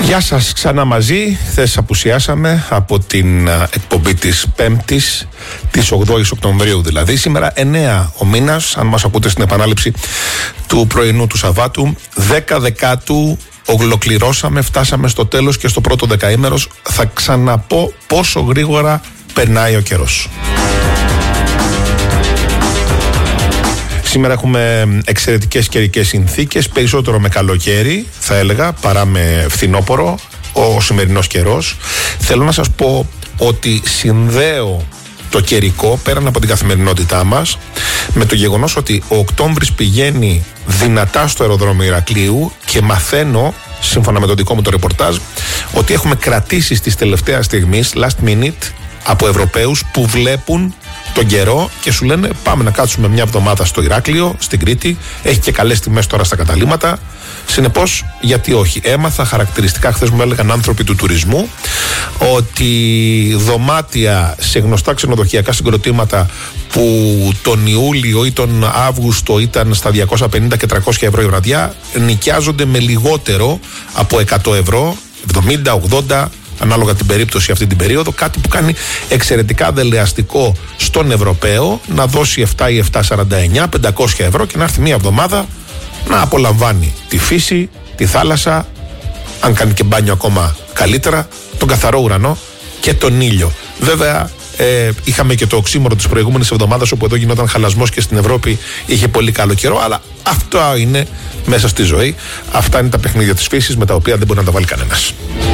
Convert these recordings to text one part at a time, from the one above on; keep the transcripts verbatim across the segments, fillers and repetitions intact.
Γεια σας, ξανά μαζί. Χθες απουσιάσαμε από την εκπομπή της Πέμπτης, της ογδόης Οκτωβρίου δηλαδή. Σήμερα εννέα ο μήνας, αν μας ακούτε στην επανάληψη του πρωινού του Σαββάτου. δέκα Δεκάτου ολοκληρώσαμε, φτάσαμε στο τέλος και στο πρώτο δεκαήμερος. Θα ξαναπώ πόσο γρήγορα περνάει ο καιρός. Σήμερα έχουμε εξαιρετικές καιρικές συνθήκες, περισσότερο με καλοκαίρι θα έλεγα παρά με φθινόπωρο ο σημερινός καιρός. Θέλω να σας πω ότι συνδέω το καιρικό πέραν από την καθημερινότητά μας με το γεγονός ότι ο Οκτώβρης πηγαίνει δυνατά στο αεροδρόμιο Ηρακλείου και μαθαίνω, σύμφωνα με το δικό μου το ρεπορτάζ, ότι έχουμε κρατήσεις της τελευταίας στιγμής, last minute, από Ευρωπαίους που βλέπουν τον καιρό και σου λένε πάμε να κάτσουμε μια εβδομάδα στο Ηράκλειο, στην Κρήτη, έχει και καλές τιμές τώρα στα καταλύματα. Συνεπώς, γιατί όχι. Έμαθα χαρακτηριστικά, χθες μου έλεγαν άνθρωποι του τουρισμού, ότι δωμάτια σε γνωστά ξενοδοχειακά συγκροτήματα που τον Ιούλιο ή τον Αύγουστο ήταν στα διακόσια πενήντα και τριακόσια ευρώ η βραδιά, νοικιάζονται με λιγότερο από εκατό ευρώ, εβδομήντα, ογδόντα, ανάλογα την περίπτωση αυτή την περίοδο, κάτι που κάνει εξαιρετικά δελεαστικό στον Ευρωπαίο να δώσει επτά ή επτακόσια σαράντα εννιά, πεντακόσια ευρώ και να έρθει μια εβδομάδα να απολαμβάνει τη φύση, τη θάλασσα, αν κάνει και μπάνιο ακόμα καλύτερα, τον καθαρό ουρανό και τον ήλιο. Βέβαια, ε, είχαμε και το οξύμορο της προηγούμενης εβδομάδας όπου εδώ γινόταν χαλασμός και στην Ευρώπη είχε πολύ καλό καιρό, αλλά αυτό είναι μέσα στη ζωή. Αυτά είναι τα παιχνίδια της φύσης με τα οποία δεν μπορεί να τα βάλει κανένας.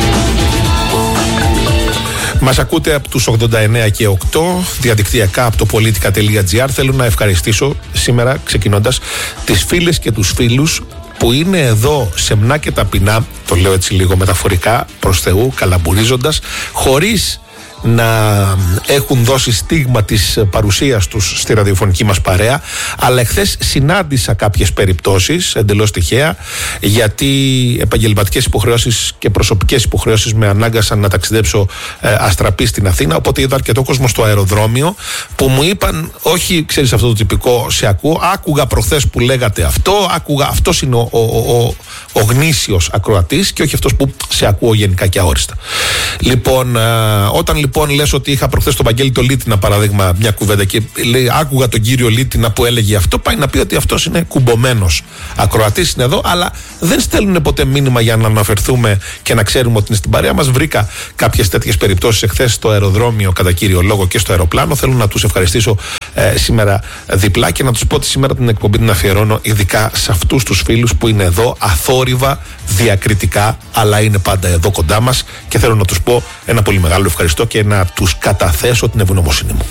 Μας ακούτε από τους ογδόντα εννέα και οκτώ διαδικτυακά από το politica τελεία gr. Θέλω να ευχαριστήσω σήμερα, ξεκινώντας, τις φίλες και τους φίλους που είναι εδώ σεμνά και ταπεινά, το λέω έτσι λίγο μεταφορικά, προς Θεού, καλαμπουρίζοντας, χωρίς να έχουν δώσει στίγμα της παρουσίας τους στη ραδιοφωνική μας παρέα. Αλλά εχθές συνάντησα κάποιες περιπτώσεις εντελώς τυχαία, γιατί επαγγελματικές υποχρεώσεις και προσωπικές υποχρεώσεις με ανάγκασαν να ταξιδέψω ε, αστραπή στην Αθήνα. Οπότε είδα αρκετό κόσμο στο αεροδρόμιο που μου είπαν, όχι, ξέρεις αυτό το τυπικό, σε ακούω, άκουγα προχθές που λέγατε αυτό, άκουγα, αυτός είναι ο, ο, ο, ο, ο γνήσιος ακροατής και όχι αυτός που σε ακούω γενικά και αόριστα. Λοιπόν, ε, όταν λοιπόν Λοιπόν, λες ότι είχα προχθές τον Βαγγέλη το Λίτινα, παράδειγμα, μια κουβέντα και λέει, άκουγα τον κύριο Λίτινα που έλεγε αυτό, πάει να πει ότι αυτός είναι κουμπωμένος ακροατής, είναι εδώ, αλλά δεν στέλνουν ποτέ μήνυμα για να αναφερθούμε και να ξέρουμε ότι είναι στην παρέα μας. Βρήκα κάποιες τέτοιες περιπτώσεις εχθές στο αεροδρόμιο, κατά κύριο λόγο, και στο αεροπλάνο. Θέλω να τους ευχαριστήσω ε, σήμερα διπλά και να τους πω ότι σήμερα την εκπομπή την αφιερώνω ειδικά σε αυτούς τους φίλους που είναι εδώ αθόρυβα, διακριτικά, αλλά είναι πάντα εδώ κοντά μας και θέλω να τους πω ένα πολύ μεγάλο ευχαριστώ και να τους καταθέσω την ευγνωμοσύνη μου.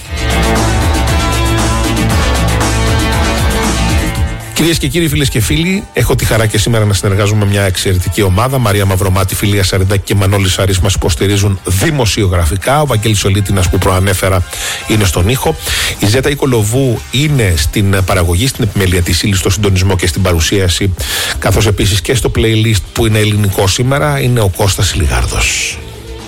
Κυρίες και κύριοι, φίλες και φίλοι, έχω τη χαρά και σήμερα να συνεργάζομαι με μια εξαιρετική ομάδα. Μαρία Μαυρομάτη, Φιλία Σαριδάκη και Μανώλης Σαρής μας υποστηρίζουν δημοσιογραφικά. Ο Βαγγέλης Ολίτινας που προανέφερα είναι στον ήχο. Η Ζέτα Ικολοβού είναι στην παραγωγή, στην επιμέλεια της ύλης, στο συντονισμό και στην παρουσίαση, καθώς επίσης και στο playlist που είναι ελληνικό σήμερα είναι ο Κώστας Λιγάρδος.